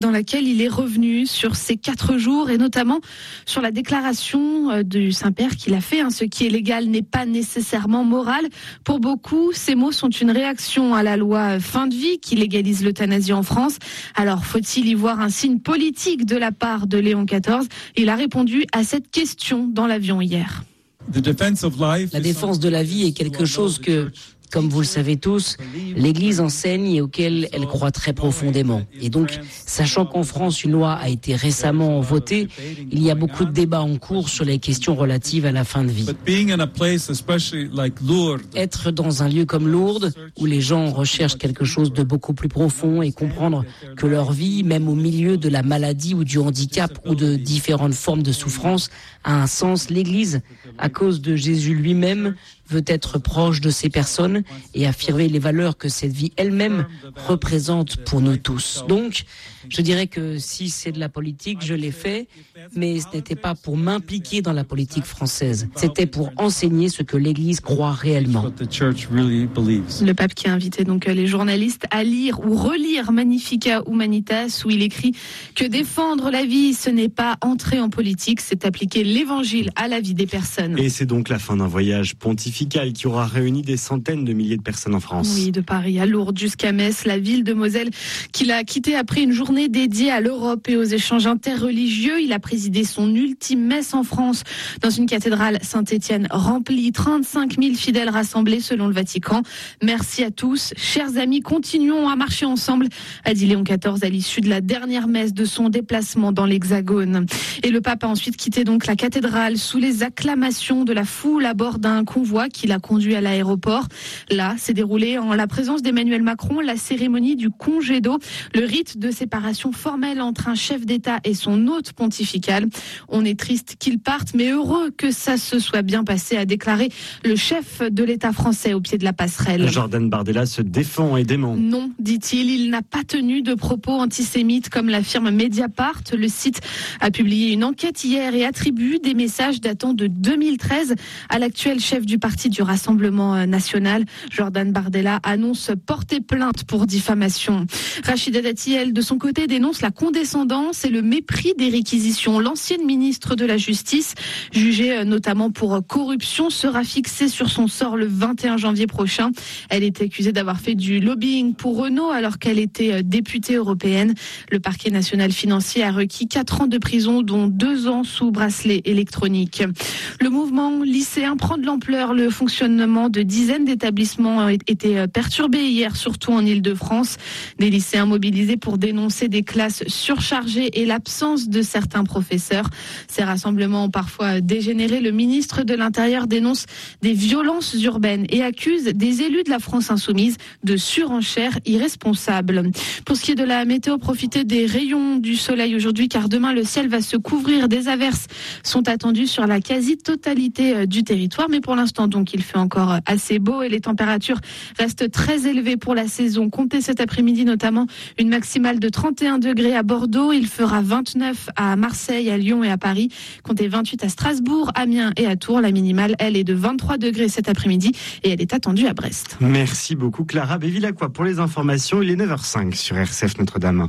dans laquelle il est revenu sur ces 4 jours et notamment sur la déclaration du Saint-Père qu'il a fait. Ce qui est légal n'est pas nécessairement moral. Pour beaucoup, ces mots sont une réaction à la loi fin de vie qui légalise l'euthanasie en France. Alors, faut-il y voir un signe politique de la part de Léon XIV ? Il a répondu à cette question dans l'avion hier. La défense de la vie est quelque chose que, comme vous le savez tous, l'Église enseigne et auquel elle croit très profondément. Et donc, sachant qu'en France, une loi a été récemment votée, il y a beaucoup de débats en cours sur les questions relatives à la fin de vie. Être dans un lieu comme Lourdes, où les gens recherchent quelque chose de beaucoup plus profond et comprendre que leur vie, même au milieu de la maladie ou du handicap ou de différentes formes de souffrance, a un sens. L'Église, à cause de Jésus lui-même, veut être proche de ces personnes et affirmer les valeurs que cette vie elle-même représente pour nous tous. Donc, je dirais que si c'est de la politique, je l'ai fait, mais ce n'était pas pour m'impliquer dans la politique française. C'était pour enseigner ce que l'Église croit réellement. Le pape qui a invité donc les journalistes à lire ou relire Magnificat Humanitas, où il écrit que défendre la vie, ce n'est pas entrer en politique, c'est appliquer l'évangile à la vie des personnes. Et c'est donc la fin d'un voyage pontifical qui aura réuni des centaines de milliers de personnes en France. Oui, de Paris à Lourdes jusqu'à Metz, la ville de Moselle qu'il a quittée après une journée dédiée à l'Europe et aux échanges interreligieux. Il a présidé son ultime messe en France dans une cathédrale Saint-Étienne remplie, 35 000 fidèles rassemblés selon le Vatican. Merci à tous, chers amis, continuons à marcher ensemble, a dit Léon XIV à l'issue de la dernière messe de son déplacement dans l'Hexagone. Et le pape a ensuite quitté donc la cathédrale sous les acclamations de la foule à bord d'un convoi qui l'a conduit à l'aéroport. Là, s'est déroulée en la présence d'Emmanuel Macron la cérémonie du congédo, le rite de séparation formelle entre un chef d'État et son hôte pontifical. On est triste qu'il parte, mais heureux que ça se soit bien passé, a déclaré le chef de l'État français au pied de la passerelle. Jordan Bardella se défend et dément. Non, dit-il, il n'a pas tenu de propos antisémites comme l'affirme Mediapart. Le site a publié une enquête hier et attribue des messages datant de 2013 à l'actuel chef du parti du Rassemblement national. Jordan Bardella annonce porter plainte pour diffamation. Rachida Dati, elle, de son côté, dénonce la condescendance et le mépris des réquisitions. L'ancienne ministre de la Justice, jugée notamment pour corruption, sera fixée sur son sort le 21 janvier prochain. Elle est accusée d'avoir fait du lobbying pour Renault alors qu'elle était députée européenne. Le parquet national financier a requis 4 ans de prison, dont 2 ans sous bracelet électronique. Le mouvement lycéen prend de l'ampleur. Le fonctionnement de dizaines d'établissements a été perturbé hier, surtout en Île-de-France. Des lycéens mobilisés pour dénoncer des classes surchargées et l'absence de certains professeurs. Ces rassemblements ont parfois dégénéré. Le ministre de l'Intérieur dénonce des violences urbaines et accuse des élus de la France insoumise de surenchère irresponsable. Pour ce qui est de la météo, profitez des rayons du soleil aujourd'hui car demain le ciel va se couvrir. Des averses sont attendues sur la quasi-totalité du territoire, mais pour l'instant donc il fait encore assez beau et les températures restent très élevées pour la saison. Comptez cet après-midi notamment une maximale de 31 degrés à Bordeaux, il fera 29 à Marseille, à Lyon et à Paris. Comptez 28 à Strasbourg, Amiens et à Tours. La minimale, elle, est de 23 degrés cet après-midi et elle est attendue à Brest. Merci beaucoup Clara Bévilacqua pour les informations. Il est 9h05 sur RCF Notre-Dame.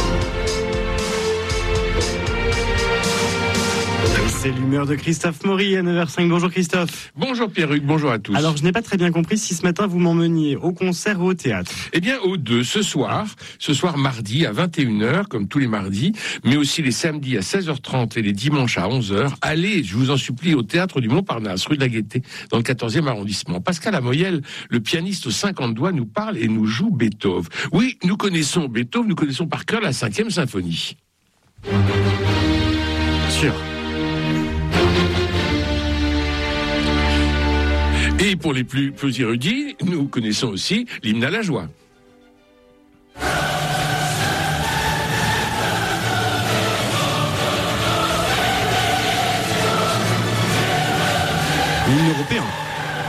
C'est l'humeur de Christophe Maury à 9h05. Bonjour Christophe. Bonjour Pierruc, bonjour à tous. Alors je n'ai pas très bien compris si ce matin vous m'emmeniez au concert ou au théâtre. Eh bien aux deux, ce soir mardi à 21h comme tous les mardis, mais aussi les samedis à 16h30 et les dimanches à 11h. Allez, je vous en supplie, au théâtre du Montparnasse, rue de la Gaîté, dans le 14e arrondissement. Pascal Amoyel, le pianiste aux 50 doigts, nous parle et nous joue Beethoven. Oui, nous connaissons Beethoven, nous connaissons par cœur la 5e symphonie. Sûr. Et pour les plus érudits, nous connaissons aussi l'hymne à la joie. L'hymne européen.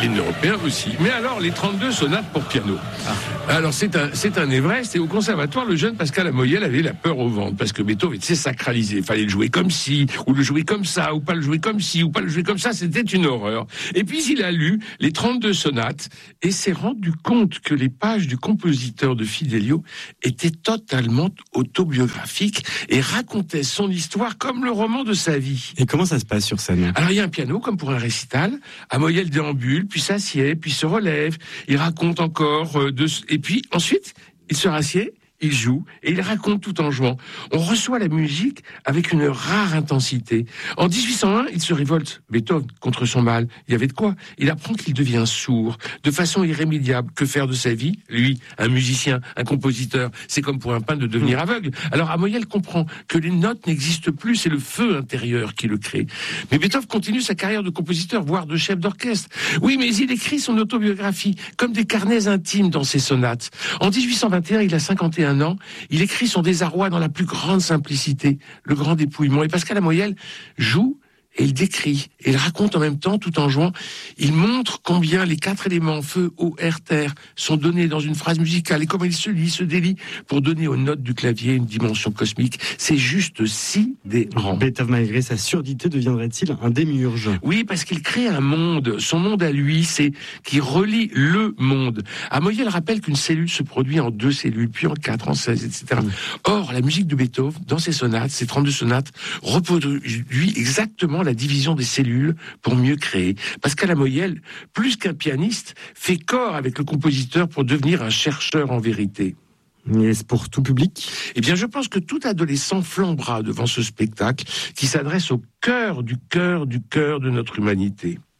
hymne européen aussi. Mais alors, les 32 sonates pour piano. Alors, c'est un Everest, et au conservatoire, le jeune Pascal Amoyel avait la peur au ventre, parce que Beethoven était sacralisé. Il fallait le jouer comme ci, ou le jouer comme ça, ou pas le jouer comme ci, ou pas le jouer comme ça. C'était une horreur. Et puis, il a lu les 32 sonates, et s'est rendu compte que les pages du compositeur de Fidelio étaient totalement autobiographiques, et racontaient son histoire comme le roman de sa vie. Et comment ça se passe sur scène? Alors, il y a un piano, comme pour un récital. Amoyel déambule, puis s'assied, puis se relève. Il raconte encore, et puis ensuite, il se rassied, il joue, et il raconte tout en jouant. On reçoit la musique avec une rare intensité. En 1801, il se révolte, Beethoven, contre son mal. Il y avait de quoi. Il apprend qu'il devient sourd, de façon irrémédiable. Que faire de sa vie? Lui, un musicien, un compositeur, c'est comme pour un peintre de devenir aveugle. Alors Amoyel comprend que les notes n'existent plus, c'est le feu intérieur qui le crée. Mais Beethoven continue sa carrière de compositeur, voire de chef d'orchestre. Oui, mais il écrit son autobiographie, comme des carnets intimes dans ses sonates. En 1821, il a 51 ans, il écrit son désarroi dans la plus grande simplicité, le grand dépouillement. Et Pascal Amoyel joue et il décrit, et il raconte en même temps, tout en jouant. Il montre combien les 4 éléments, feu, eau, air, terre, sont donnés dans une phrase musicale, et comment il se lie, se délie, pour donner aux notes du clavier une dimension cosmique. C'est juste sidérant. Beethoven, malgré sa surdité, deviendrait-il un démiurge? Oui, parce qu'il crée un monde. Son monde à lui, c'est qui relie le monde. Amoyel rappelle qu'une cellule se produit en 2 cellules, puis en 4, en 16, etc. Or, la musique de Beethoven, dans ses sonates, ses 32 sonates, reproduit exactement la division des cellules pour mieux créer. Pascal Amoyel, plus qu'un pianiste, fait corps avec le compositeur pour devenir un chercheur en vérité. Et est-ce pour tout public? Eh bien, je pense que tout adolescent flambera devant ce spectacle qui s'adresse au cœur du cœur de notre humanité.